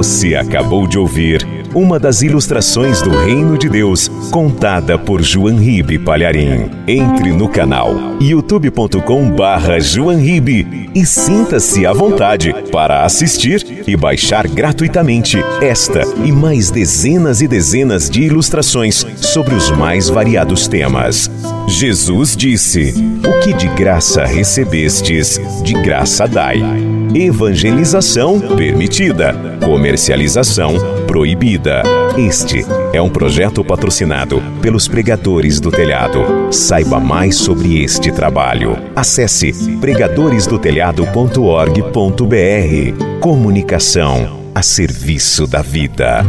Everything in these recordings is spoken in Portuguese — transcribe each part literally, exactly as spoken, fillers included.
Você acabou de ouvir uma das ilustrações do Reino de Deus, contada por João Ribe Palharim. Entre no canal youtube ponto com barra João Ribe e sinta-se à vontade para assistir e baixar gratuitamente esta e mais dezenas e dezenas de ilustrações sobre os mais variados temas. Jesus disse: "O que de graça recebestes, de graça dai." Evangelização permitida, comercialização proibida. Este é um projeto patrocinado pelos Pregadores do Telhado. Saiba mais sobre este trabalho. Acesse pregadores do telhado ponto org ponto br. Comunicação a serviço da vida.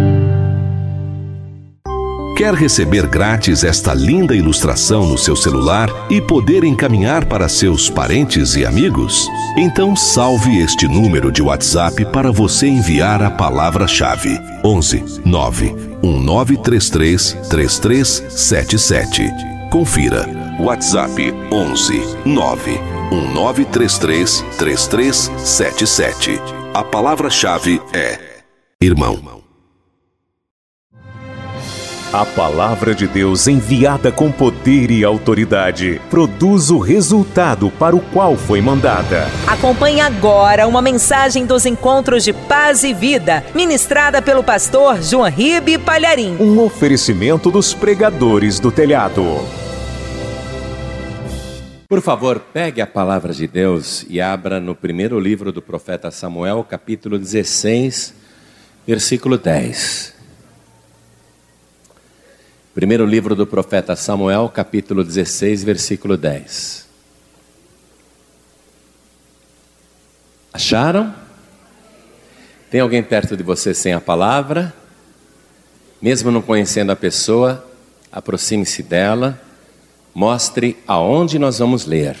Quer receber grátis esta linda ilustração no seu celular e poder encaminhar para seus parentes e amigos? Então salve este número de WhatsApp para você enviar a palavra-chave: onze nove um nove três três três três sete sete. Confira: WhatsApp onze nove um nove três três três três sete sete. A palavra-chave é irmão. A palavra de Deus, enviada com poder e autoridade, produz o resultado para o qual foi mandada. Acompanhe agora uma mensagem dos Encontros de Paz e Vida, ministrada pelo pastor João Ribe Palharim. Um oferecimento dos Pregadores do Telhado. Por favor, pegue a palavra de Deus e abra no primeiro livro do profeta Samuel, capítulo dezesseis, versículo dez. Primeiro livro do profeta Samuel, capítulo dezesseis, versículo dez. Acharam? Tem alguém perto de você sem a palavra? Mesmo não conhecendo a pessoa, aproxime-se dela, mostre aonde nós vamos ler.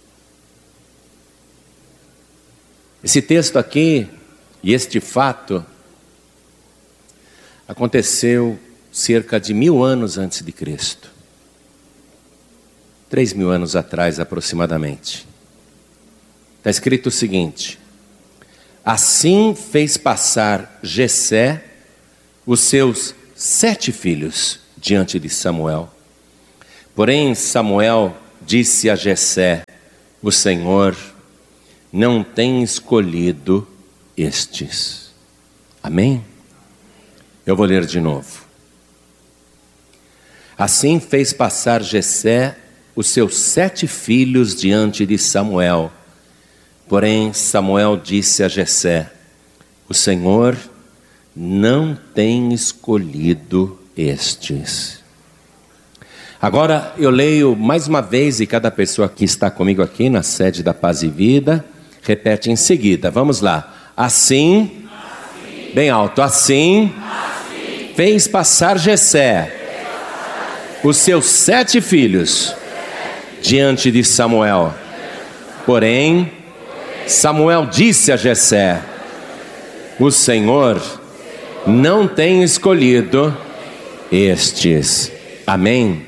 Esse texto aqui, e este fato, aconteceu cerca de mil anos antes de Cristo. Três mil anos atrás, aproximadamente. Está escrito o seguinte: assim fez passar Jessé os seus sete filhos diante de Samuel. Porém Samuel disse a Jessé: o Senhor não tem escolhido estes. Amém? Eu vou ler de novo. Assim fez passar Jessé os seus sete filhos diante de Samuel. Porém Samuel disse a Jessé: o Senhor não tem escolhido estes. Agora eu leio mais uma vez, e cada pessoa que está comigo aqui na sede da Paz e Vida repete em seguida. Vamos lá. Assim, assim. Bem alto. Assim, assim. Fez passar Jessé os seus sete filhos diante de Samuel. Porém Samuel disse a Jessé: o Senhor não tem escolhido estes. Amém?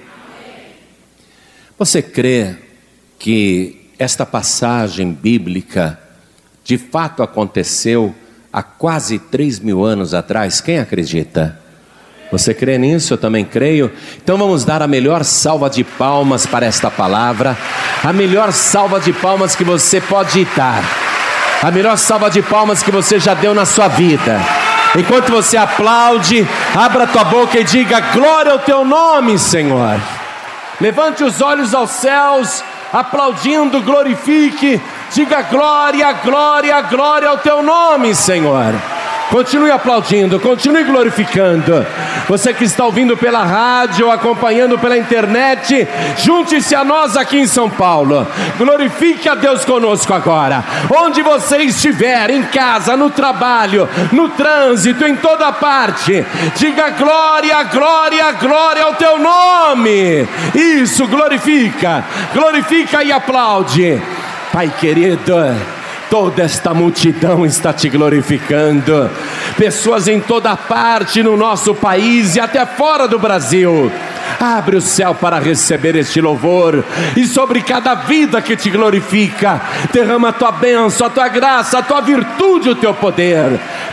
Você crê que esta passagem bíblica de fato aconteceu há quase três mil anos atrás? Quem acredita? Você crê nisso? Eu também creio. Então vamos dar a melhor salva de palmas para esta palavra. A melhor salva de palmas que você pode dar. A melhor salva de palmas que você já deu na sua vida. Enquanto você aplaude, abra tua boca e diga: glória ao teu nome, Senhor. Levante os olhos aos céus, aplaudindo, glorifique. Diga: glória, glória, glória ao teu nome, Senhor. Continue aplaudindo, continue glorificando. Você que está ouvindo pela rádio, acompanhando pela internet, junte-se a nós aqui em São Paulo. Glorifique a Deus conosco agora. Onde você estiver, em casa, no trabalho, no trânsito, em toda parte, diga: glória, glória, glória ao teu nome. Isso, glorifica, glorifica e aplaude. Pai querido, toda esta multidão está te glorificando. Pessoas em toda parte no nosso país e até fora do Brasil. Abre o céu para receber este louvor. E sobre cada vida que te glorifica, derrama a tua bênção, a tua graça, a tua virtude, o teu poder.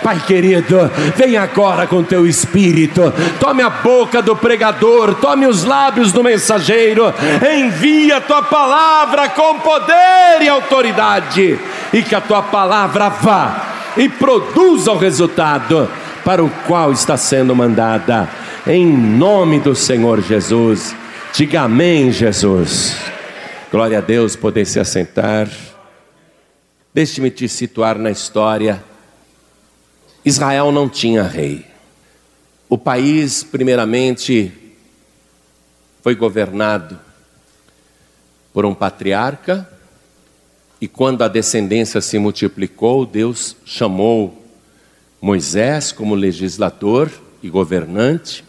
Pai querido, vem agora com teu Espírito, tome a boca do pregador, tome os lábios do mensageiro, envia a tua palavra com poder e autoridade, e que a tua palavra vá e produza o resultado para o qual está sendo mandada, em nome do Senhor Jesus. Diga amém, Jesus. Glória a Deus. Poder se assentar. Deixe-me te situar na história. Israel não tinha rei. O país, primeiramente, foi governado por um patriarca, e quando a descendência se multiplicou, Deus chamou Moisés como legislador e governante,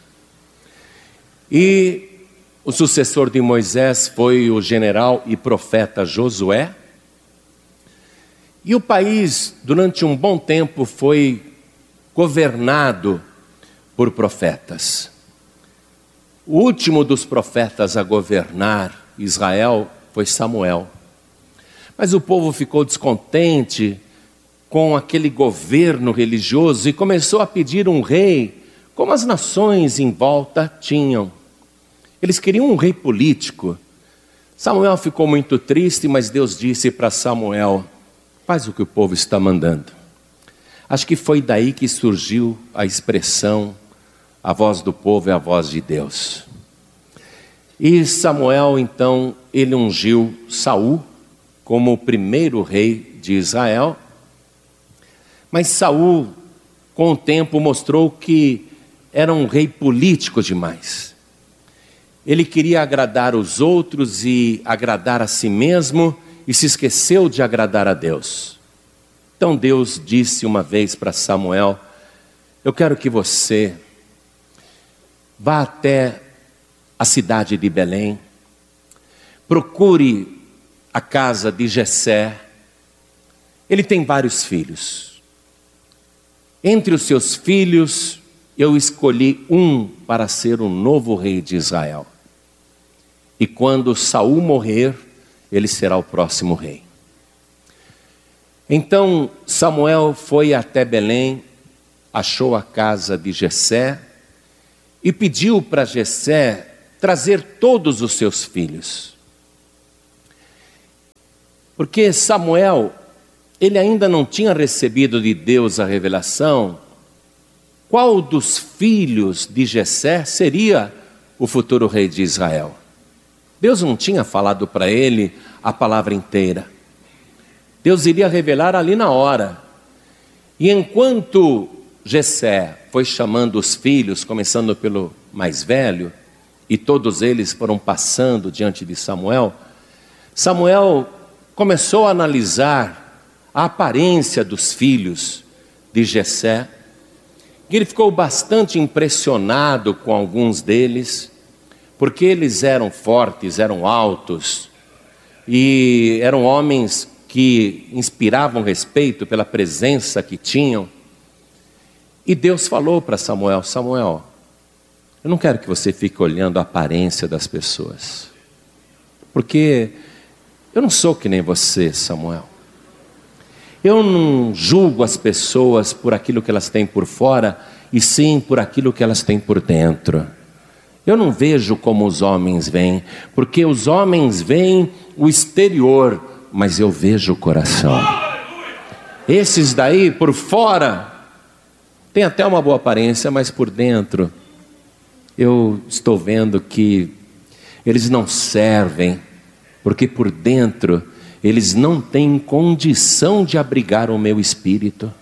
e o sucessor de Moisés foi o general e profeta Josué. E o país, durante um bom tempo, foi governado por profetas. O último dos profetas a governar Israel foi Samuel. Mas o povo ficou descontente com aquele governo religioso e começou a pedir um rei, como as nações em volta tinham. Eles queriam um rei político. Samuel ficou muito triste, mas Deus disse para Samuel: faz o que o povo está mandando. Acho que foi daí que surgiu a expressão: a voz do povo é a voz de Deus. E Samuel, então, ele ungiu Saul como o primeiro rei de Israel. Mas Saul, com o tempo, mostrou que era um rei político demais. Ele queria agradar os outros e agradar a si mesmo, e se esqueceu de agradar a Deus. Então Deus disse uma vez para Samuel: eu quero que você vá até a cidade de Belém, procure a casa de Jessé. Ele tem vários filhos. Entre os seus filhos, eu escolhi um para ser o novo rei de Israel. E quando Saul morrer, ele será o próximo rei. Então Samuel foi até Belém, achou a casa de Jessé e pediu para Jessé trazer todos os seus filhos. Porque Samuel, ele ainda não tinha recebido de Deus a revelação qual dos filhos de Jessé seria o futuro rei de Israel. Deus não tinha falado para ele a palavra inteira. Deus iria revelar ali na hora. E enquanto Jessé foi chamando os filhos, começando pelo mais velho, e todos eles foram passando diante de Samuel, Samuel começou a analisar a aparência dos filhos de Jessé, e ele ficou bastante impressionado com alguns deles, porque eles eram fortes, eram altos, e eram homens que inspiravam respeito pela presença que tinham. E Deus falou para Samuel: Samuel, eu não quero que você fique olhando a aparência das pessoas, porque eu não sou que nem você, Samuel. Eu não julgo as pessoas por aquilo que elas têm por fora, e sim por aquilo que elas têm por dentro. Eu não vejo como os homens veem, porque os homens veem o exterior, mas eu vejo o coração. Esses daí, por fora, tem até uma boa aparência, mas por dentro, eu estou vendo que eles não servem, porque por dentro, eles não têm condição de abrigar o meu espírito.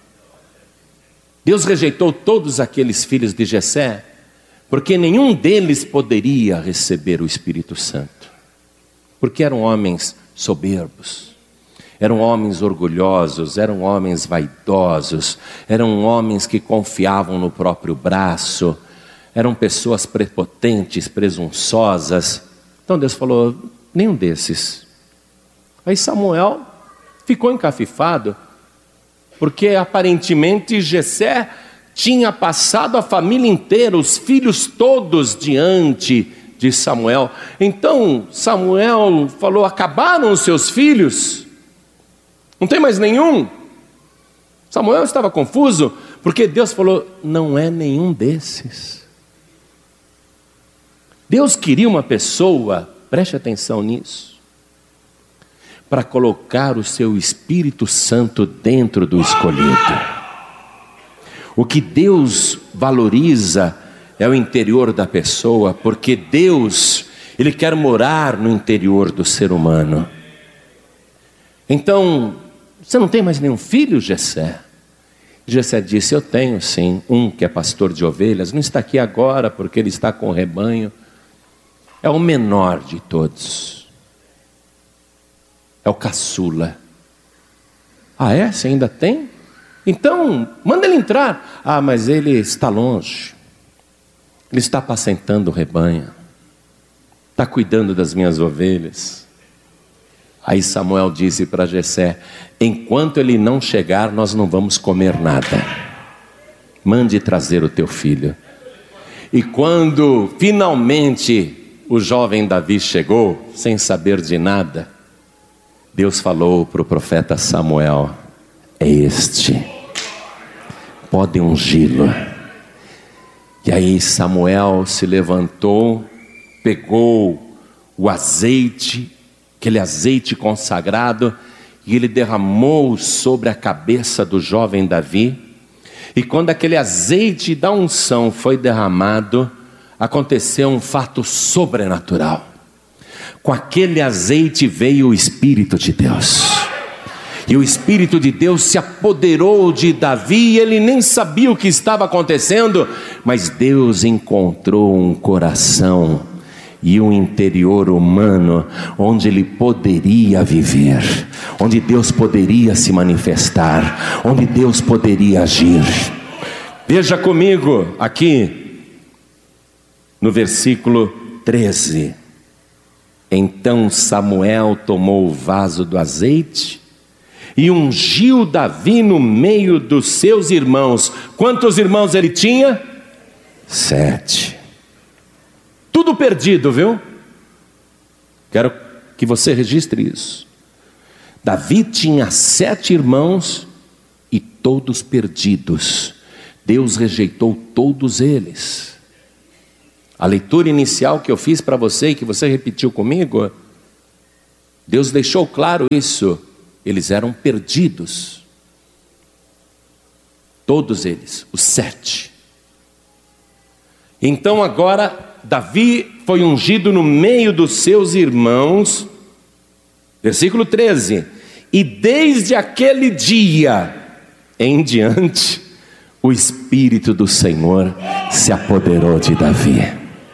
Deus rejeitou todos aqueles filhos de Jessé, porque nenhum deles poderia receber o Espírito Santo, porque eram homens soberbos, eram homens orgulhosos, eram homens vaidosos, eram homens que confiavam no próprio braço, eram pessoas prepotentes, presunçosas. Então Deus falou: nenhum desses. Aí Samuel ficou encafifado, porque aparentemente Jessé tinha passado a família inteira, os filhos todos diante de Samuel. Então Samuel falou: acabaram os seus filhos? Não tem mais nenhum? Samuel estava confuso, porque Deus falou, não é nenhum desses. Deus queria uma pessoa, preste atenção nisso, para colocar o seu Espírito Santo dentro do escolhido. O que Deus valoriza é o interior da pessoa, porque Deus, Ele quer morar no interior do ser humano. Então, você não tem mais nenhum filho, Jessé? Jessé disse, eu tenho sim, um que é pastor de ovelhas, não está aqui agora porque ele está com o rebanho. É o menor de todos. É o caçula. Ah é? Você ainda tem? Então, manda ele entrar. Ah, mas ele está longe. Ele está apacentando o rebanho. Está cuidando das minhas ovelhas. Aí Samuel disse para Jessé, enquanto ele não chegar, nós não vamos comer nada. Mande trazer o teu filho. E quando finalmente o jovem Davi chegou, sem saber de nada, Deus falou para o profeta Samuel, é este, pode ungí-lo. E aí Samuel se levantou, pegou o azeite, aquele azeite consagrado, e ele derramou sobre a cabeça do jovem Davi. E quando aquele azeite da unção foi derramado, aconteceu um fato sobrenatural. Com aquele azeite veio o Espírito de Deus. E o Espírito de Deus se apoderou de Davi, e ele nem sabia o que estava acontecendo, mas Deus encontrou um coração e um interior humano onde ele poderia viver, onde Deus poderia se manifestar, onde Deus poderia agir. Veja comigo aqui no versículo treze. Então Samuel tomou o vaso do azeite e ungiu Davi no meio dos seus irmãos. Quantos irmãos ele tinha? Sete. Tudo perdido, viu? Quero que você registre isso. Davi tinha sete irmãos e todos perdidos. Deus rejeitou todos eles. A leitura inicial que eu fiz para você e que você repetiu comigo, Deus deixou claro isso. Eles eram perdidos. Todos eles, os sete. Então agora Davi foi ungido no meio dos seus irmãos. Versículo treze. E desde aquele dia em diante, o Espírito do Senhor se apoderou de Davi.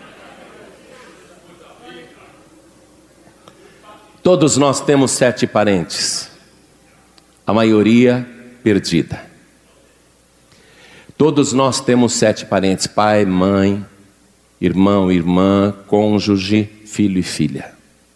Todos nós temos sete parentes, a maioria perdida. Todos nós temos sete parentes, pai, mãe, irmão, irmã, cônjuge, filho e filha.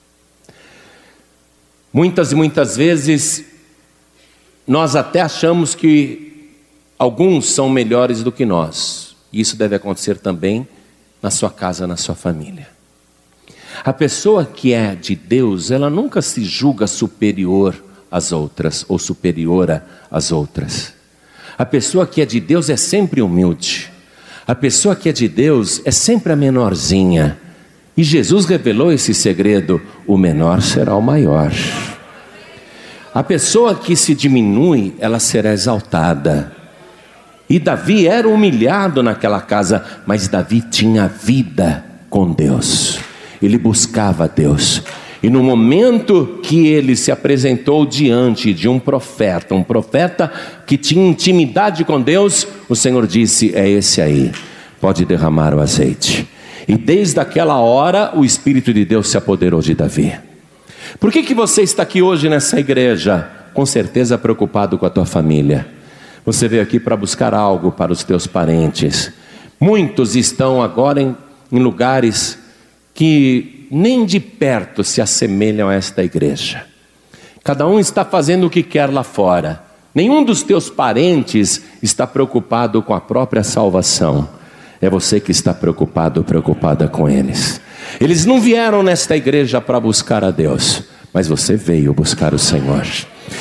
Muitas e muitas vezes, nós até achamos que alguns são melhores do que nós. Isso deve acontecer também na sua casa, na sua família. A pessoa que é de Deus, ela nunca se julga superior às outras, ou superiora às outras. A pessoa que é de Deus é sempre humilde. A pessoa que é de Deus é sempre a menorzinha. E Jesus revelou esse segredo: o menor será o maior. A pessoa que se diminui, ela será exaltada. E Davi era humilhado naquela casa, mas Davi tinha vida com Deus. Ele buscava Deus. E no momento que ele se apresentou diante de um profeta, um profeta que tinha intimidade com Deus, o Senhor disse: é esse aí, pode derramar o azeite. E desde aquela hora o Espírito de Deus se apoderou de Davi. Por que que você está aqui hoje nessa igreja? Com certeza preocupado com a tua família. Você veio aqui para buscar algo para os teus parentes. Muitos estão agora em, em lugares que nem de perto se assemelham a esta igreja. Cada um está fazendo o que quer lá fora. Nenhum dos teus parentes está preocupado com a própria salvação. É você que está preocupado, preocupada com eles. Eles não vieram nesta igreja para buscar a Deus, mas você veio buscar o Senhor.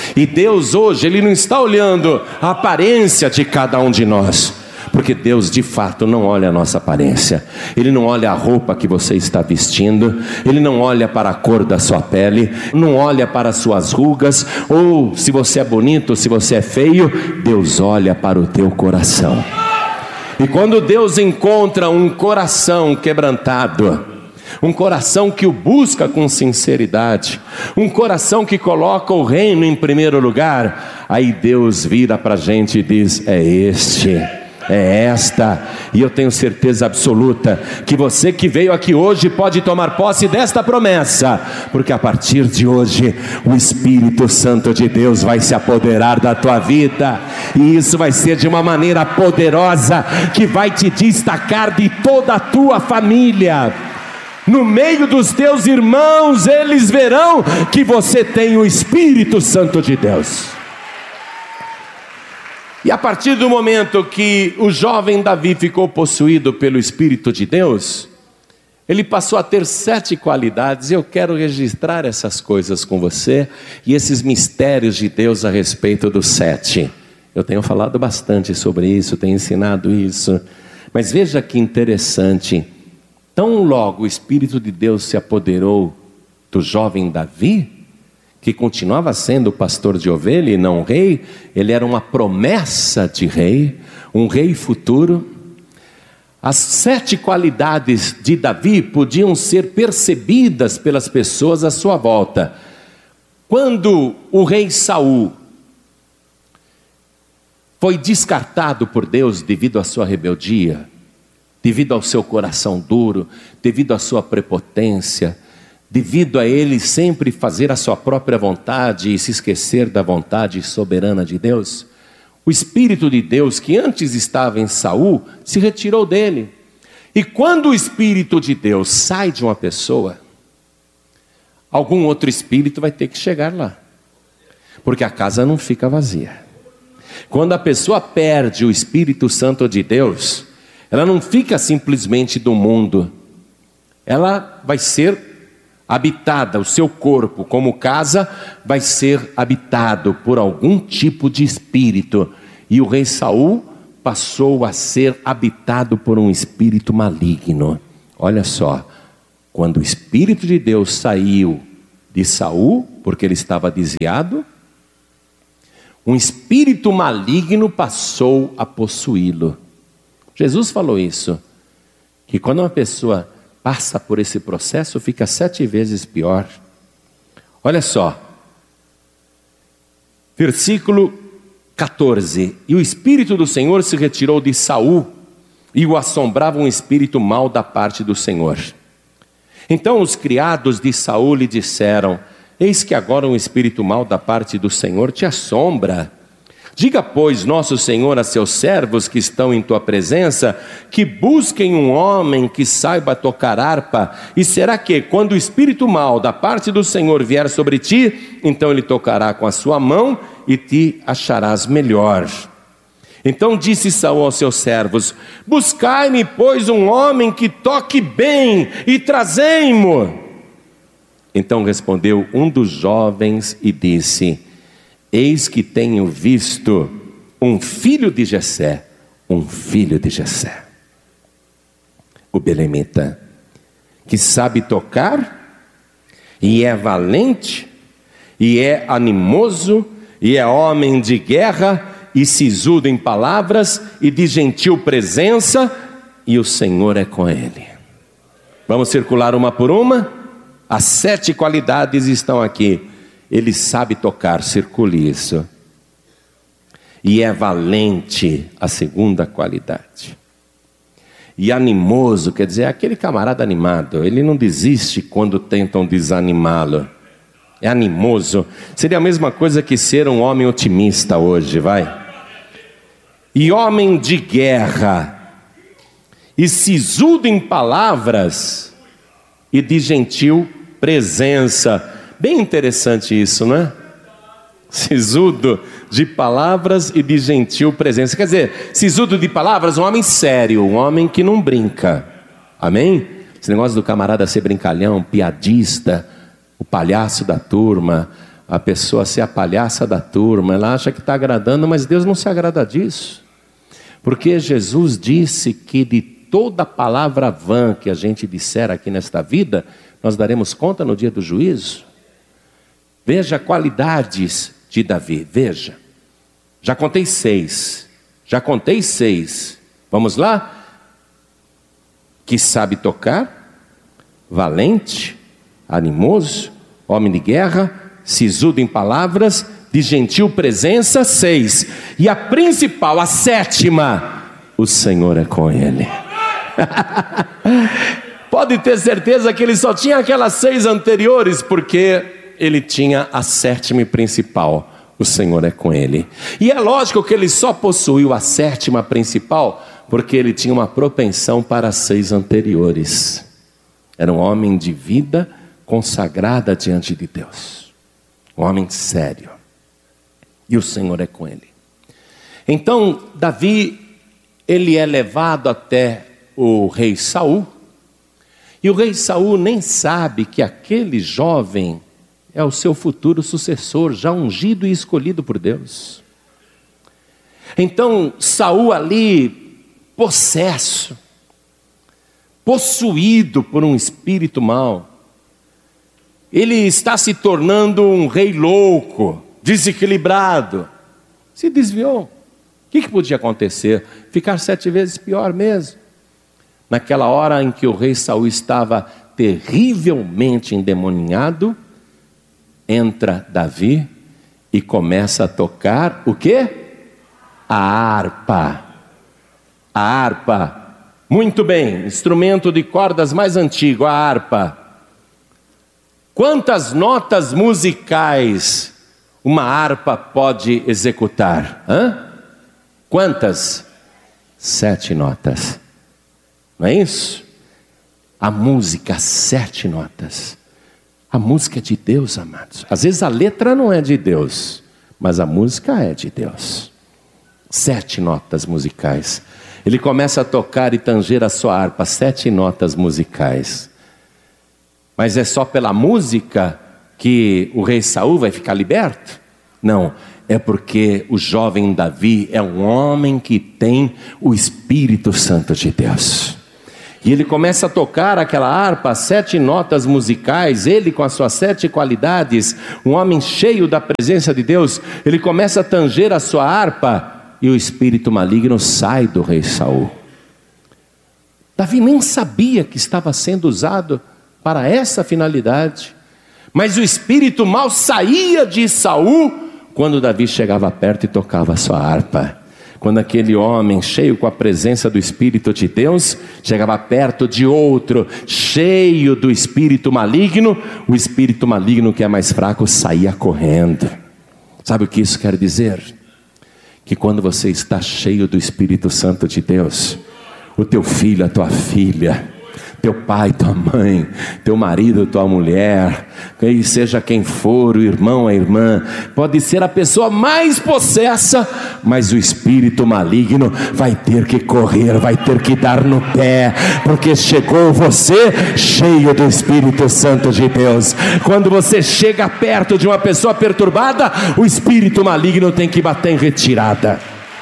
E Deus hoje, Ele não está olhando a aparência de cada um de nós, porque Deus de fato não olha a nossa aparência. Ele não olha a roupa que você está vestindo, Ele não olha para a cor da sua pele, não olha para as suas rugas, ou se você é bonito, ou se você é feio. Deus olha para o teu coração. E quando Deus encontra um coração quebrantado, um coração que o busca com sinceridade, um coração que coloca o reino em primeiro lugar, aí Deus vira para a gente e diz: é este, é esta. E eu tenho certeza absoluta que você que veio aqui hoje pode tomar posse desta promessa, porque a partir de hoje o Espírito Santo de Deus vai se apoderar da tua vida, e isso vai ser de uma maneira poderosa, que vai te destacar de toda a tua família. No meio dos teus irmãos, eles verão que você tem o Espírito Santo de Deus. E a partir do momento que o jovem Davi ficou possuído pelo Espírito de Deus, ele passou a ter sete qualidades. Eu quero registrar essas coisas com você e esses mistérios de Deus a respeito dos sete. Eu tenho falado bastante sobre isso, tenho ensinado isso, mas veja que interessante. Tão logo o Espírito de Deus se apoderou do jovem Davi, que continuava sendo pastor de ovelha e não rei, ele era uma promessa de rei, um rei futuro. As sete qualidades de Davi podiam ser percebidas pelas pessoas à sua volta. Quando o rei Saul foi descartado por Deus devido à sua rebeldia, devido ao seu coração duro, devido à sua prepotência, devido a ele sempre fazer a sua própria vontade e se esquecer da vontade soberana de Deus, o Espírito de Deus, que antes estava em Saul, se retirou dele. E quando o Espírito de Deus sai de uma pessoa, algum outro espírito vai ter que chegar lá, porque a casa não fica vazia. Quando a pessoa perde o Espírito Santo de Deus, ela não fica simplesmente do mundo, ela vai ser habitada, o seu corpo como casa vai ser habitado por algum tipo de espírito. E o rei Saul passou a ser habitado por um espírito maligno. Olha só, quando o Espírito de Deus saiu de Saul, porque ele estava desviado, um espírito maligno passou a possuí-lo. Jesus falou isso, que quando uma pessoa passa por esse processo, fica sete vezes pior. Olha só, versículo catorze. E o Espírito do Senhor se retirou de Saul, e o assombrava um espírito mau da parte do Senhor. Então os criados de Saul lhe disseram: eis que agora um espírito mau da parte do Senhor te assombra. Diga, pois, nosso Senhor a seus servos que estão em tua presença, que busquem um homem que saiba tocar harpa. E será que, quando o espírito mau da parte do Senhor vier sobre ti, então ele tocará com a sua mão e te acharás melhor. Então disse Saul aos seus servos: buscai-me, pois, um homem que toque bem, e trazei-mo. Então respondeu um dos jovens e disse: eis que tenho visto um filho de Jessé, um filho de Jessé, o belemita, que sabe tocar, e é valente, e é animoso, e é homem de guerra, e sisudo em palavras, e de gentil presença, e o Senhor é com ele. Vamos circular uma por uma? As sete qualidades estão aqui. Ele sabe tocar, circule isso. E é valente, a segunda qualidade. E animoso, quer dizer, é aquele camarada animado. Ele não desiste quando tentam desanimá-lo. É animoso. Seria a mesma coisa que ser um homem otimista hoje, vai? E homem de guerra. E sisudo em palavras. E de gentil presença. Bem interessante isso, não é? Sisudo de palavras e de gentil presença. Quer dizer, sisudo de palavras, um homem sério, um homem que não brinca. Amém? Esse negócio do camarada ser brincalhão, piadista, o palhaço da turma, a pessoa ser a palhaça da turma, ela acha que está agradando, mas Deus não se agrada disso. Porque Jesus disse que de toda palavra vã que a gente disser aqui nesta vida, nós daremos conta no dia do juízo. Veja qualidades de Davi, veja. Já contei seis, já contei seis. Vamos lá? Que sabe tocar, valente, animoso, homem de guerra, sisudo em palavras, de gentil presença, seis. E a principal, a sétima, o Senhor é com ele. Pode ter certeza que ele só tinha aquelas seis anteriores, porque ele tinha a sétima e principal, o Senhor é com ele. E é lógico que ele só possuiu a sétima principal, porque ele tinha uma propensão para as seis anteriores. Era um homem de vida consagrada diante de Deus, um homem sério, e o Senhor é com ele. Então Davi, ele é levado até o rei Saul, e o rei Saul nem sabe que aquele jovem é o seu futuro sucessor, já ungido e escolhido por Deus. Então Saul ali, possesso, possuído por um espírito mau, ele está se tornando um rei louco, desequilibrado, se desviou. O que, que podia acontecer? Ficar sete vezes pior mesmo. Naquela hora em que o rei Saul estava terrivelmente endemoniado, entra Davi e começa a tocar o quê? A harpa. A harpa. Muito bem, instrumento de cordas mais antigo, a harpa. Quantas notas musicais uma harpa pode executar? Hã? Quantas? Sete notas. Não é isso? A música, sete notas. A música é de Deus, amados. Às vezes a letra não é de Deus, mas a música é de Deus. Sete notas musicais. Ele começa a tocar e tanger a sua harpa, sete notas musicais. Mas é só pela música que o rei Saul vai ficar liberto? Não, é porque o jovem Davi é um homem que tem o Espírito Santo de Deus. E ele começa a tocar aquela harpa, sete notas musicais, ele com as suas sete qualidades, um homem cheio da presença de Deus, ele começa a tanger a sua harpa, e o espírito maligno sai do rei Saul. Davi nem sabia que estava sendo usado para essa finalidade, mas o espírito mau saía de Saul quando Davi chegava perto e tocava a sua harpa. Quando aquele homem cheio com a presença do Espírito de Deus chegava perto de outro cheio do espírito maligno, o espírito maligno que é mais fraco saía correndo. Sabe o que isso quer dizer? Que quando você está cheio do Espírito Santo de Deus, o teu filho, a tua filha, teu pai, tua mãe, teu marido, tua mulher, e seja quem for, o irmão, a irmã, pode ser a pessoa mais possessa, mas o espírito maligno vai ter que correr, vai ter que dar no pé, porque chegou você cheio do Espírito Santo de Deus. Quando você chega perto de uma pessoa perturbada, o espírito maligno tem que bater em retirada.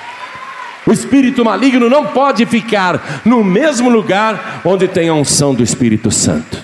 O espírito maligno não pode ficar no mesmo lugar onde tem a unção do Espírito Santo.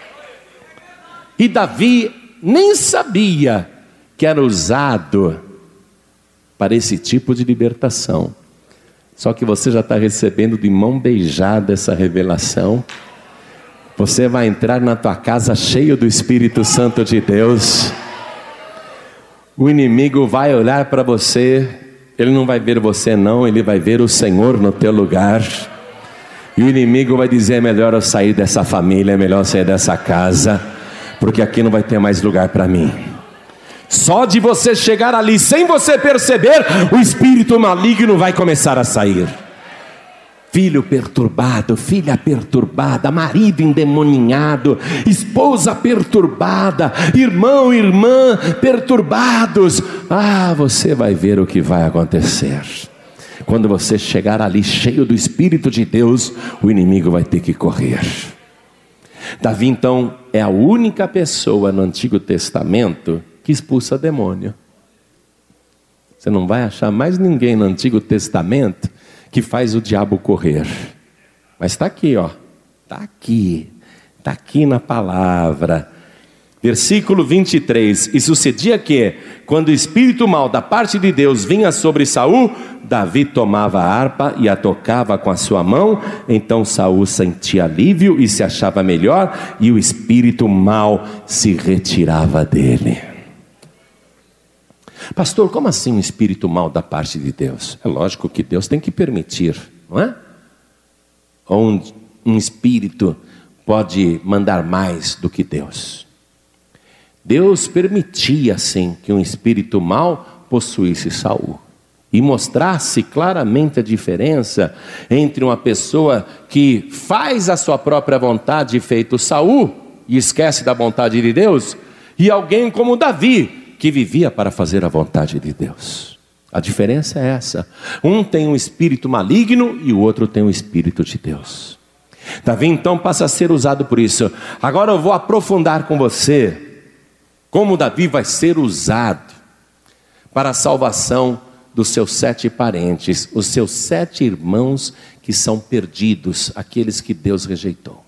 E Davi nem sabia que era usado para esse tipo de libertação. Só que você já está recebendo de mão beijada essa revelação. Você vai entrar na tua casa cheio do Espírito Santo de Deus. O inimigo vai olhar para você. Ele não vai ver você não, ele vai ver o Senhor no teu lugar. E o inimigo vai dizer: é melhor eu sair dessa família, é melhor eu sair dessa casa, porque aqui não vai ter mais lugar para mim. Só de você chegar ali, sem você perceber, o espírito maligno vai começar a sair. Filho perturbado, filha perturbada, marido endemoninhado, esposa perturbada, irmão, irmã perturbados. Ah, você vai ver o que vai acontecer. Quando você chegar ali cheio do Espírito de Deus, o inimigo vai ter que correr. Davi então é a única pessoa no Antigo Testamento que expulsa demônio. Você não vai achar mais ninguém no Antigo Testamento que faz o diabo correr. Mas está aqui, ó. Está aqui. Está aqui na palavra. Versículo vinte e três. E sucedia que, quando o espírito mau da parte de Deus vinha sobre Saul, Davi tomava a harpa e a tocava com a sua mão. Então Saul sentia alívio e se achava melhor, e o espírito mau se retirava dele. Pastor, como assim um espírito mau da parte de Deus? É lógico que Deus tem que permitir, não é? Ou um, um espírito pode mandar mais do que Deus. Deus permitia, sim, que um espírito mau possuísse Saul e mostrasse claramente a diferença entre uma pessoa que faz a sua própria vontade, feito Saul, e esquece da vontade de Deus, e alguém como Davi, que vivia para fazer a vontade de Deus. A diferença é essa. Um tem um espírito maligno e o outro tem um espírito de Deus. Davi então passa a ser usado por isso. Agora eu vou aprofundar com você como Davi vai ser usado para a salvação dos seus sete parentes, os seus sete irmãos que são perdidos, aqueles que Deus rejeitou.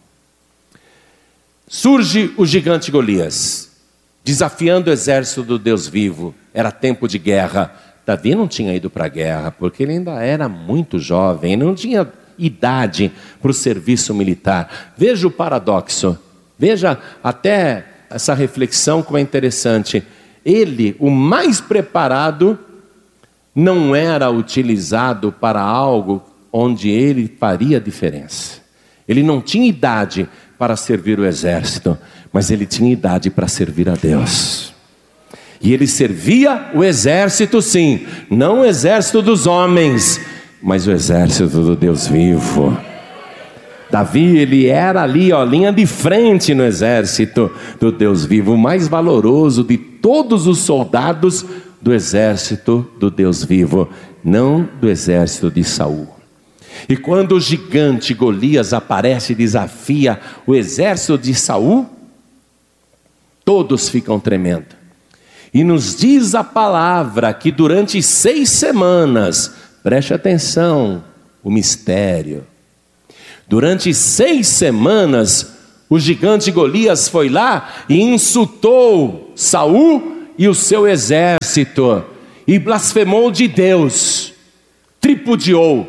Surge o gigante Golias, desafiando o exército do Deus vivo. Era tempo de guerra. Davi não tinha ido para a guerra, porque ele ainda era muito jovem, ele não tinha idade para o serviço militar. Veja o paradoxo, veja até essa reflexão como é interessante. Ele, o mais preparado, não era utilizado para algo onde ele faria diferença. Ele não tinha idade para servir o exército, mas ele tinha idade para servir a Deus. E ele servia o exército, sim, não o exército dos homens, mas o exército do Deus vivo. Davi, ele era ali, ó, linha de frente no exército do Deus vivo, o mais valoroso de todos os soldados do exército do Deus vivo, não do exército de Saul. E quando o gigante Golias aparece e desafia o exército de Saul, todos ficam tremendo. E nos diz a palavra que durante seis semanas, preste atenção, o mistério. Durante seis semanas, o gigante Golias foi lá e insultou Saul e o seu exército, e blasfemou de Deus, tripudiou.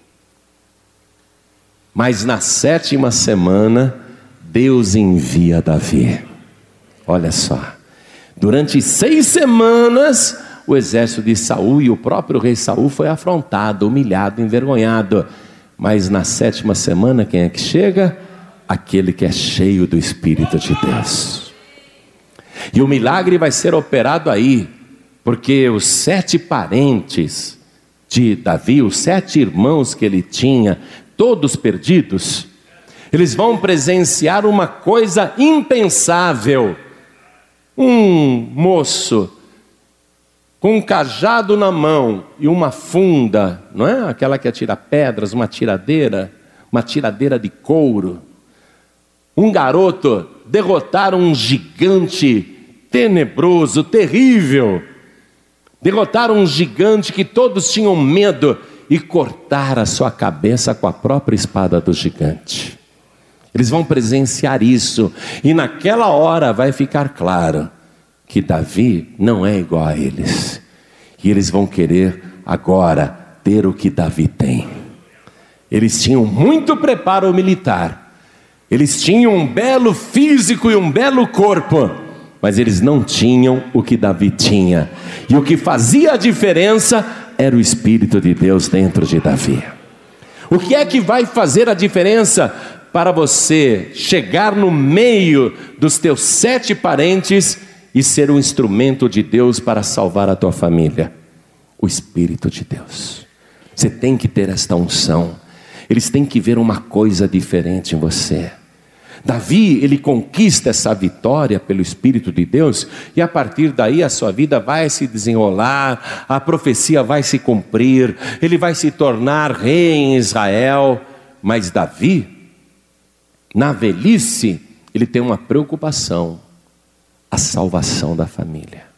Mas na sétima semana, Deus envia Davi. Olha só, durante seis semanas, o exército de Saul e o próprio rei Saul foi afrontado, humilhado, envergonhado. Mas na sétima semana, quem é que chega? Aquele que é cheio do Espírito de Deus. E o milagre vai ser operado aí, porque os sete parentes de Davi, os sete irmãos que ele tinha, todos perdidos, eles vão presenciar uma coisa impensável. Um moço com um cajado na mão e uma funda, não é? Aquela que atira pedras, uma tiradeira, uma tiradeira de couro. Um garoto derrotar um gigante tenebroso, terrível. Derrotar um gigante que todos tinham medo e cortar a sua cabeça com a própria espada do gigante. Eles vão presenciar isso, e naquela hora vai ficar claro que Davi não é igual a eles, e eles vão querer agora ter o que Davi tem. Eles tinham muito preparo militar, eles tinham um belo físico e um belo corpo, mas eles não tinham o que Davi tinha, e o que fazia a diferença era o Espírito de Deus dentro de Davi. O que é que vai fazer a diferença para você chegar no meio dos teus sete parentes e ser um instrumento de Deus para salvar a tua família? O Espírito de Deus. Você tem que ter esta unção. Eles têm que ver uma coisa diferente em você. Davi, ele conquista essa vitória pelo Espírito de Deus, e a partir daí a sua vida vai se desenrolar, a profecia vai se cumprir, ele vai se tornar rei em Israel. Mas Davi, na velhice, ele tem uma preocupação: a salvação da família.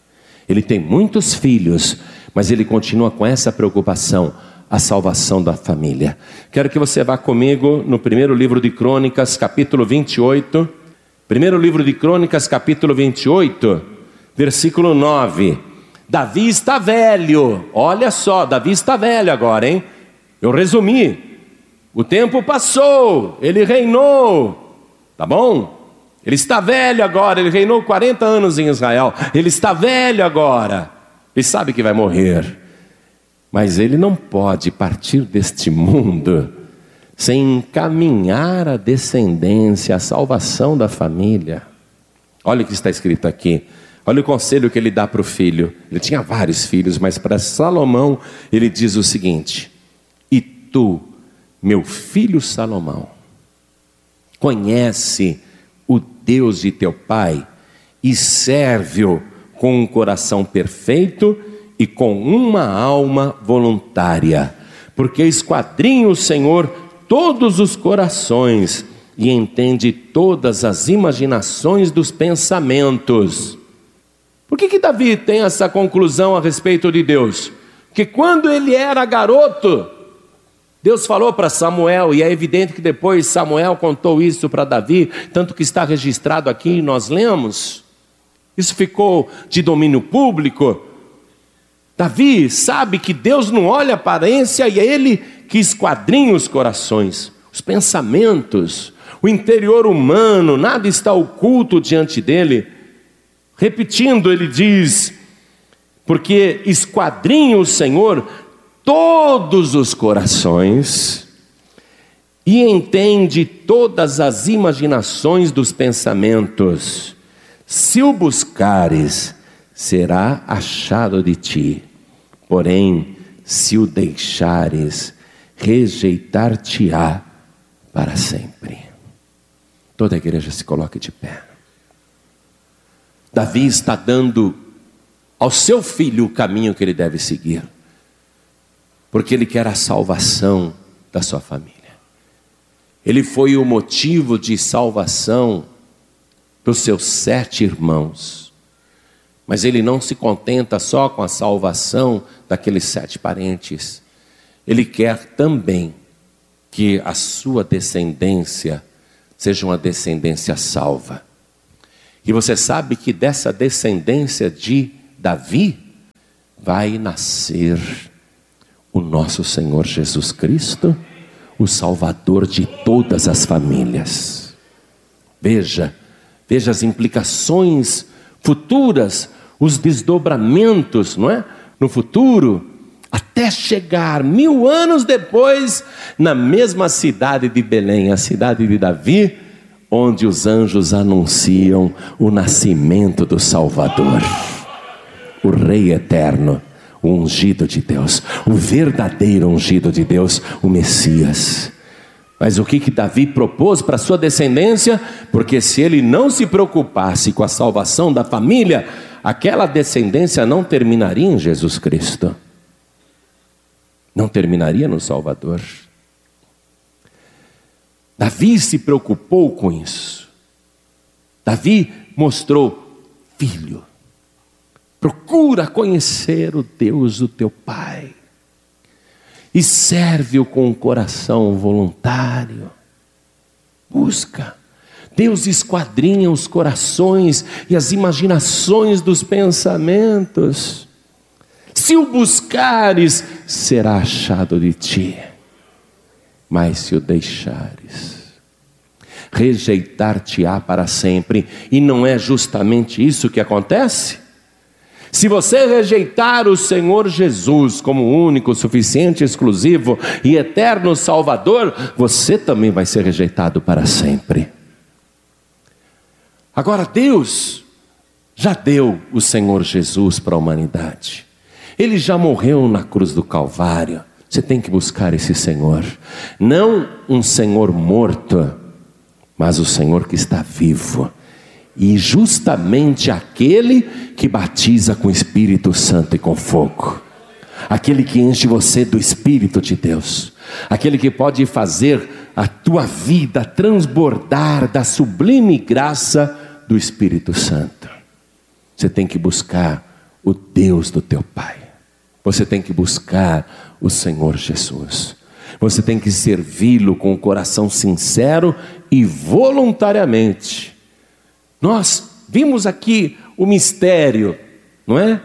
Ele tem muitos filhos, mas ele continua com essa preocupação, a salvação da família. Quero que você vá comigo no primeiro livro de Crônicas, capítulo vinte e oito. Primeiro livro de Crônicas, capítulo vinte e oito, versículo nove. Davi está velho, olha só, Davi está velho agora, hein? Eu resumi, o tempo passou, ele reinou, tá bom? Ele está velho agora, ele reinou quarenta anos em Israel, ele está velho agora, ele sabe que vai morrer, mas ele não pode partir deste mundo sem encaminhar a descendência, a salvação da família. Olha o que está escrito aqui, olha o conselho que ele dá para o filho. Ele tinha vários filhos, mas para Salomão ele diz o seguinte: e tu, meu filho Salomão, conhece o Deus de teu pai e serve-o com um coração perfeito e com uma alma voluntária, porque esquadrinha o Senhor todos os corações e entende todas as imaginações dos pensamentos. Por que que Davi tem essa conclusão a respeito de Deus? Porque quando ele era garoto, Deus falou para Samuel, e é evidente que depois Samuel contou isso para Davi, tanto que está registrado aqui e nós lemos. Isso ficou de domínio público. Davi sabe que Deus não olha a aparência e é Ele que esquadrinha os corações, os pensamentos, o interior humano, nada está oculto diante dele. Repetindo, ele diz, porque esquadrinha o Senhor todos os corações e entende todas as imaginações dos pensamentos. Se o buscares, será achado de ti, porém, se o deixares, rejeitar-te-á para sempre. Toda a igreja se coloque de pé. Davi está dando ao seu filho o caminho que ele deve seguir, porque ele quer a salvação da sua família. Ele foi o motivo de salvação dos seus sete irmãos, mas ele não se contenta só com a salvação daqueles sete parentes. Ele quer também que a sua descendência seja uma descendência salva. E você sabe que dessa descendência de Davi vai nascer o nosso Senhor Jesus Cristo, o Salvador de todas as famílias. Veja, veja as implicações futuras, os desdobramentos, não é? No futuro, até chegar mil anos depois, na mesma cidade de Belém, a cidade de Davi, onde os anjos anunciam o nascimento do Salvador, o Rei eterno, o ungido de Deus, o verdadeiro ungido de Deus, o Messias. Mas o que que Davi propôs para sua descendência? Porque se ele não se preocupasse com a salvação da família, aquela descendência não terminaria em Jesus Cristo, não terminaria no Salvador. Davi se preocupou com isso. Davi mostrou: filho, procura conhecer o Deus do teu pai e serve-o com um coração voluntário. Busca. Deus esquadrinha os corações e as imaginações dos pensamentos. Se o buscares, será achado de ti, mas se o deixares, rejeitar-te-á para sempre. E não é justamente isso que acontece? Se você rejeitar o Senhor Jesus como único, suficiente, exclusivo e eterno Salvador, você também vai ser rejeitado para sempre. Agora Deus já deu o Senhor Jesus para a humanidade. Ele já morreu na cruz do Calvário. Você tem que buscar esse Senhor. Não um Senhor morto, mas o Senhor que está vivo. E justamente aquele que batiza com o Espírito Santo e com fogo. Aquele que enche você do Espírito de Deus. Aquele que pode fazer a tua vida transbordar da sublime graça do Espírito Santo. Você tem que buscar o Deus do teu pai. Você tem que buscar o Senhor Jesus. Você tem que servi-lo com o coração sincero e voluntariamente. Nós vimos aqui o mistério, não é?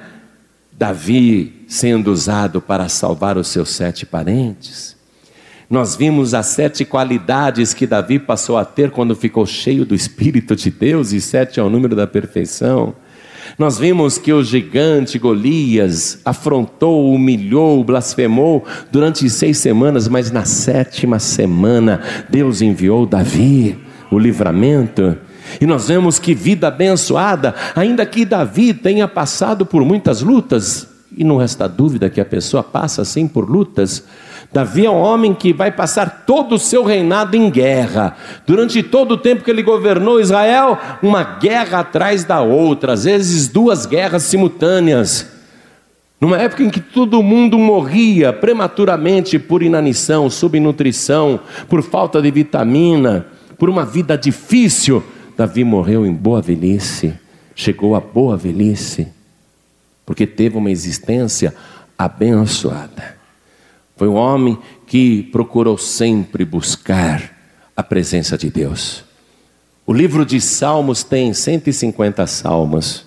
Davi sendo usado para salvar os seus sete parentes. Nós vimos as sete qualidades que Davi passou a ter quando ficou cheio do Espírito de Deus, e sete é o número da perfeição. Nós vimos que o gigante Golias afrontou, humilhou, blasfemou durante seis semanas, mas na sétima semana Deus enviou Davi, o livramento. E nós vemos que vida abençoada, ainda que Davi tenha passado por muitas lutas, e não resta dúvida que a pessoa passa sim por lutas. Davi é um homem que vai passar todo o seu reinado em guerra. Durante todo o tempo que ele governou Israel, uma guerra atrás da outra, às vezes duas guerras simultâneas. Numa época em que todo mundo morria prematuramente por inanição, subnutrição, por falta de vitamina, por uma vida difícil, Davi morreu em boa velhice, chegou à boa velhice, porque teve uma existência abençoada. Foi um homem que procurou sempre buscar a presença de Deus. O livro de Salmos tem cento e cinquenta salmos.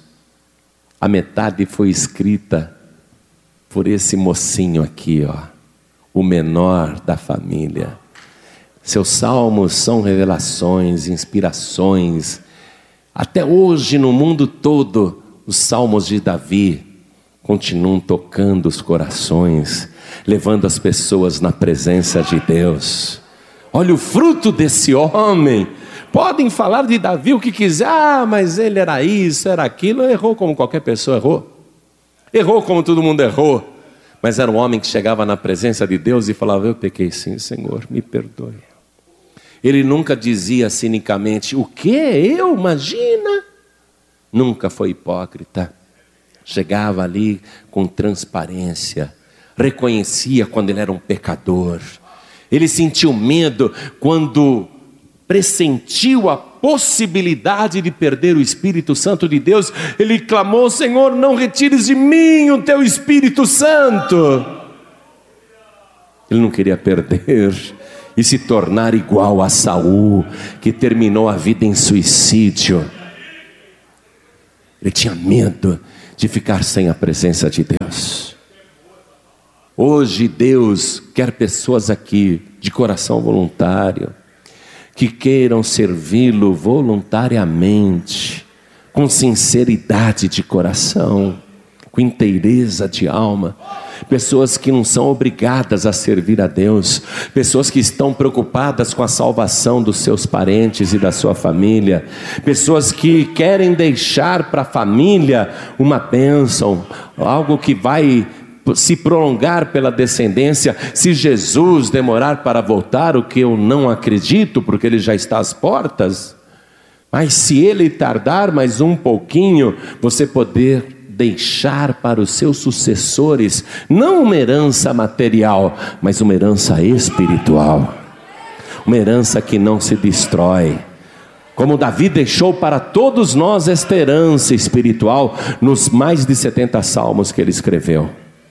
A metade foi escrita por esse mocinho aqui, ó, o menor da família. Seus salmos são revelações, inspirações. Até hoje, no mundo todo, os salmos de Davi continuam tocando os corações, levando as pessoas na presença de Deus. Olha o fruto desse homem. Podem falar de Davi o que quiser, ah, mas ele era isso, era aquilo. Errou como qualquer pessoa errou. Errou como todo mundo errou. Mas era um homem que chegava na presença de Deus e falava: eu pequei sim, Senhor, me perdoe. Ele nunca dizia cinicamente: o quê? Eu? Imagina? Nunca foi hipócrita. Chegava ali com transparência, reconhecia quando ele era um pecador. Ele sentiu medo quando pressentiu a possibilidade de perder o Espírito Santo de Deus. Ele clamou: Senhor, não retires de mim o teu Espírito Santo. Ele não queria perder e se tornar igual a Saul, que terminou a vida em suicídio. Ele tinha medo de ficar sem a presença de Deus. Hoje Deus quer pessoas aqui de coração voluntário, que queiram servi-lo voluntariamente, com sinceridade de coração, com inteireza de alma. Pessoas que não são obrigadas a servir a Deus, pessoas que estão preocupadas com a salvação dos seus parentes e da sua família, pessoas que querem deixar para a família uma bênção, algo que vai se prolongar pela descendência. Se Jesus demorar para voltar, o que eu não acredito, porque ele já está às portas, mas se ele tardar mais um pouquinho, você poder deixar para os seus sucessores, não uma herança material, mas uma herança espiritual, uma herança que não se destrói, como Davi deixou para todos nós esta herança espiritual, nos mais de setenta salmos que ele escreveu.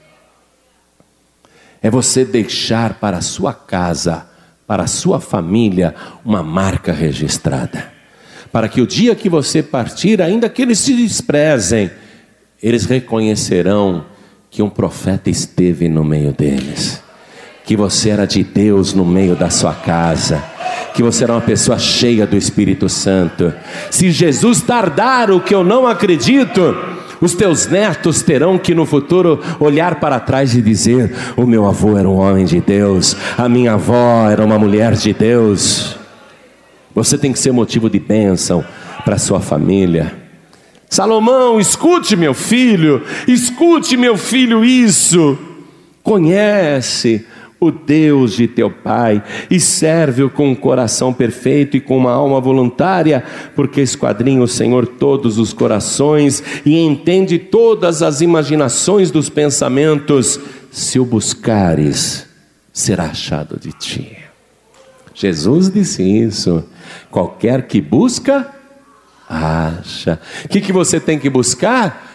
É você deixar para a sua casa, para a sua família, uma marca registrada, para que o dia que você partir, ainda que eles se desprezem, eles reconhecerão que um profeta esteve no meio deles, que você era de Deus no meio da sua casa, que você era uma pessoa cheia do Espírito Santo. Se Jesus tardar, o que eu não acredito, os teus netos terão que no futuro olhar para trás e dizer: o meu avô era um homem de Deus, a minha avó era uma mulher de Deus. Você tem que ser motivo de bênção para a sua família. Salomão, escute meu filho, escute meu filho isso. Conhece o Deus de teu pai e serve-o com um coração perfeito e com uma alma voluntária, porque esquadrinha o Senhor todos os corações e entende todas as imaginações dos pensamentos. Se o buscares, será achado de ti. Jesus disse isso. Qualquer que busca, acha. O que, que você tem que buscar?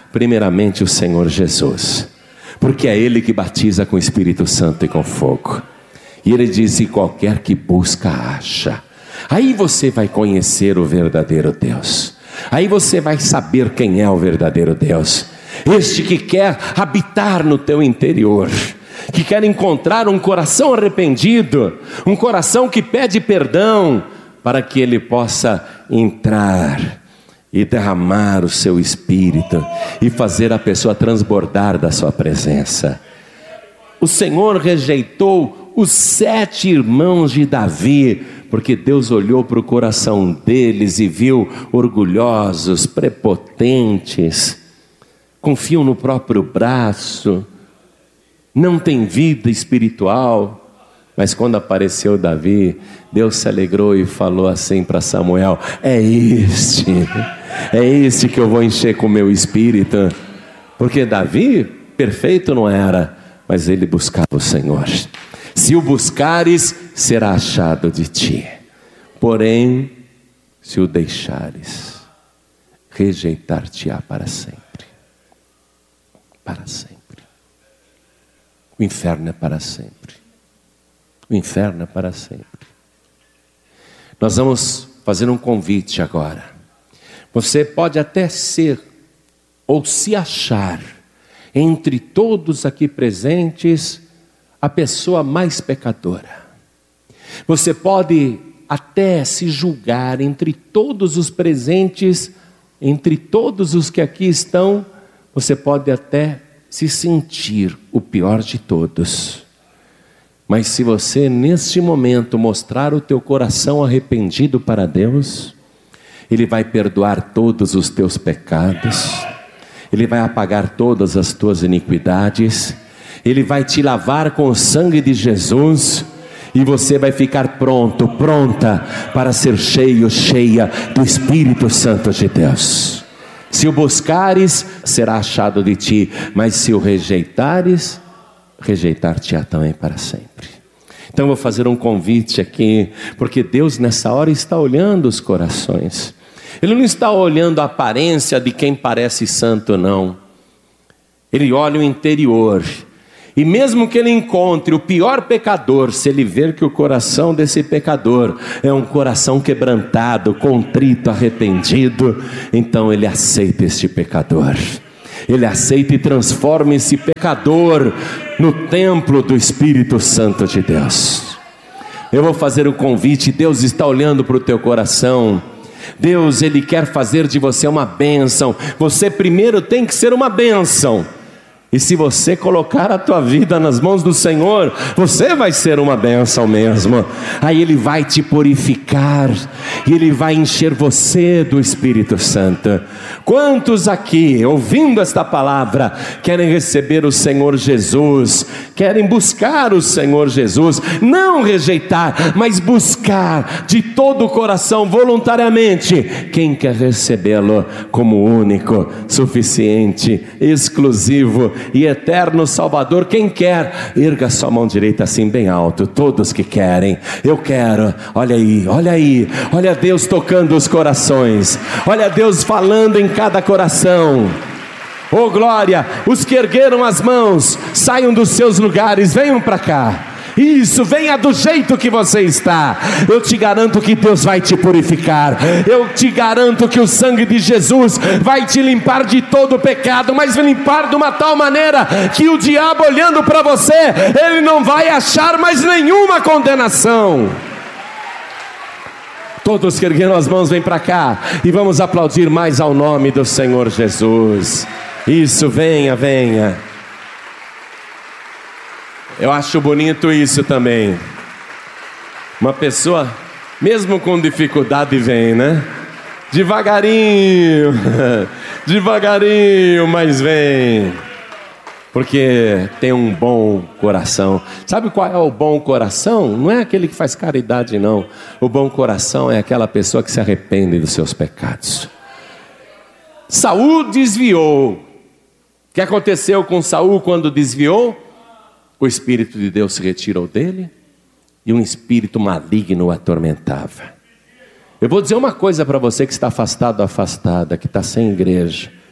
primeiramente o Senhor Jesus, porque é Ele que batiza com o Espírito Santo e com fogo. E Ele diz: e qualquer que busca, acha. Aí você vai conhecer o verdadeiro Deus. Aí você vai saber quem é o verdadeiro Deus. Este que quer habitar no teu interior, que quer encontrar um coração arrependido, um coração que pede perdão, para que Ele possa entrar e derramar o seu Espírito e fazer a pessoa transbordar da sua presença. O Senhor rejeitou os sete irmãos de Davi, porque Deus olhou para o coração deles e viu orgulhosos, prepotentes, confiam no próprio braço, não tem vida espiritual. Mas quando apareceu Davi, Deus se alegrou e falou assim para Samuel: é este, é este que eu vou encher com o meu Espírito. Porque Davi, perfeito não era, mas ele buscava o Senhor. Se o buscares, será achado de ti. Porém, se o deixares, rejeitar-te-á para sempre. Para sempre. O inferno é para sempre. O inferno é para sempre. Nós vamos fazer um convite agora. Você pode até ser ou se achar entre todos aqui presentes a pessoa mais pecadora. Você pode até se julgar entre todos os presentes, entre todos os que aqui estão, você pode até se sentir o pior de todos. Mas se você neste momento mostrar o teu coração arrependido para Deus, Ele vai perdoar todos os teus pecados, Ele vai apagar todas as tuas iniquidades, Ele vai te lavar com o sangue de Jesus, e você vai ficar pronto, pronta para ser cheio, cheia do Espírito Santo de Deus. Se o buscares, será achado de ti, mas se o rejeitares, rejeitar-te-á também para sempre. Então eu vou fazer um convite aqui, porque Deus nessa hora está olhando os corações. Ele não está olhando a aparência de quem parece santo, não. Ele olha o interior. E mesmo que ele encontre o pior pecador, se ele ver que o coração desse pecador é um coração quebrantado, contrito, arrependido, então ele aceita este pecador. Ele aceita e transforma esse pecador no templo do Espírito Santo de Deus. Eu vou fazer um convite. Deus está olhando para o teu coração. Deus, Ele quer fazer de você uma bênção. Você primeiro tem que ser uma bênção. E se você colocar a tua vida nas mãos do Senhor, você vai ser uma bênção mesmo. Aí Ele vai te purificar, e Ele vai encher você do Espírito Santo. Quantos aqui, ouvindo esta palavra, querem receber o Senhor Jesus, querem buscar o Senhor Jesus, não rejeitar, mas buscar de todo o coração, voluntariamente? Quem quer recebê-lo como único, suficiente, exclusivo e eterno Salvador? Quem quer, erga sua mão direita assim bem alto. Todos que querem, eu quero. Olha aí, olha aí, olha Deus tocando os corações, olha Deus falando em cada coração. Oh glória, os que ergueram as mãos, saiam dos seus lugares, venham para cá. Isso, venha do jeito que você está. Eu te garanto que Deus vai te purificar. Eu te garanto que o sangue de Jesus vai te limpar de todo o pecado, mas vai limpar de uma tal maneira que o diabo olhando para você, ele não vai achar mais nenhuma condenação. Todos que ergueram as mãos, vem para cá e vamos aplaudir mais ao nome do Senhor Jesus. Isso, venha, venha. Eu acho bonito isso também. Uma pessoa, mesmo com dificuldade, vem, né? Devagarinho, devagarinho, mas vem. Porque tem um bom coração. Sabe qual é o bom coração? Não é aquele que faz caridade, não. O bom coração é aquela pessoa que se arrepende dos seus pecados. Saul desviou. O que aconteceu com Saul quando desviou? O Espírito de Deus se retirou dele e um espírito maligno o atormentava. Eu vou dizer uma coisa para você que está afastado, afastada, que está sem igreja.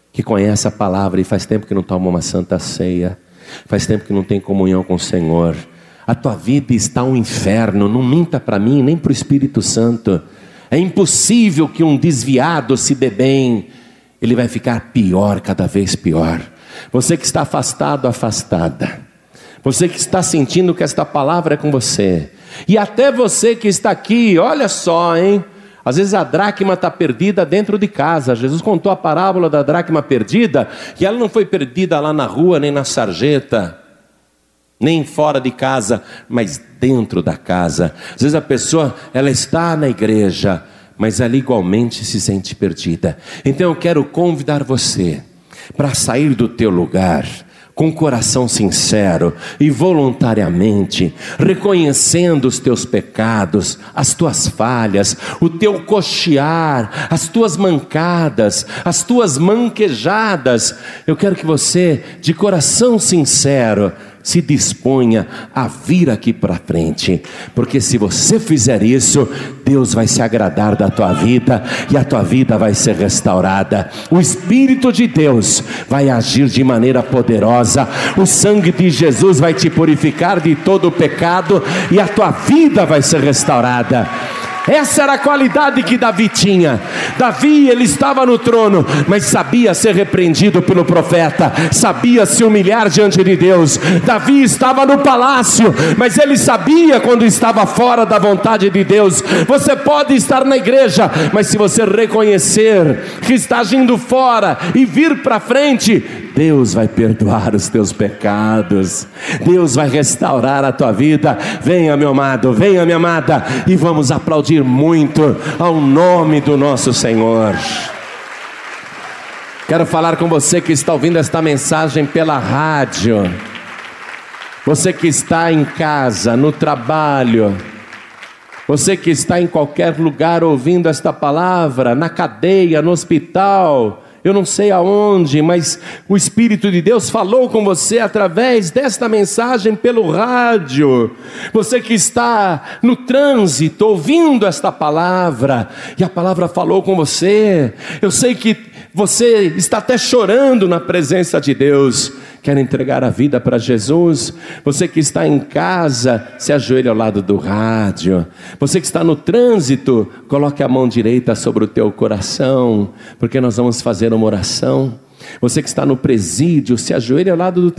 que conhece a palavra e faz tempo que não toma uma santa ceia, faz tempo que não tem comunhão com o Senhor. A tua vida está um inferno, não minta para mim nem para o Espírito Santo. É impossível que um desviado se dê bem, ele vai ficar pior, cada vez pior. Você que está afastado, afastada, você que está sentindo que esta palavra é com você, e até você que está aqui, olha só, hein? Às vezes a dracma está perdida dentro de casa. Jesus contou a parábola da dracma perdida, que ela não foi perdida lá na rua, nem na sarjeta, nem fora de casa, mas dentro da casa. Às vezes a pessoa, ela está na igreja, mas ela igualmente se sente perdida. Então eu quero convidar você para sair do teu lugar, com coração sincero e voluntariamente, reconhecendo os teus pecados, as tuas falhas, o teu coxear, as tuas mancadas, as tuas manquejadas. Eu quero que você, de coração sincero, se disponha a vir aqui para frente, porque se você fizer isso, Deus vai se agradar da tua vida e a tua vida vai ser restaurada. O Espírito de Deus vai agir de maneira poderosa, o sangue de Jesus vai te purificar de todo o pecado e a tua vida vai ser restaurada. Essa era a qualidade que Davi tinha. Davi, ele estava no trono, mas sabia ser repreendido pelo profeta, sabia se humilhar diante de Deus. Davi estava no palácio, mas ele sabia quando estava fora da vontade de Deus. Você pode estar na igreja, mas se você reconhecer que está agindo fora e vir para frente, Deus vai perdoar os teus pecados, Deus vai restaurar a tua vida. Venha, meu amado, venha, minha amada, e vamos aplaudir muito ao nome do nosso Senhor. Quero falar com você que está ouvindo esta mensagem pela rádio, você que está em casa, no trabalho, você que está em qualquer lugar ouvindo esta palavra, na cadeia, no hospital, eu não sei aonde, mas o Espírito de Deus falou com você através desta mensagem pelo rádio. Você que está no trânsito ouvindo esta palavra, e a palavra falou com você. Eu sei que você está até chorando na presença de Deus, quer entregar a vida para Jesus. Você que está em casa, se ajoelhe ao lado do rádio. Você que está no trânsito, coloque a mão direita sobre o teu coração, porque nós vamos fazer uma oração. Você que está no presídio, se ajoelhe ao lado do teu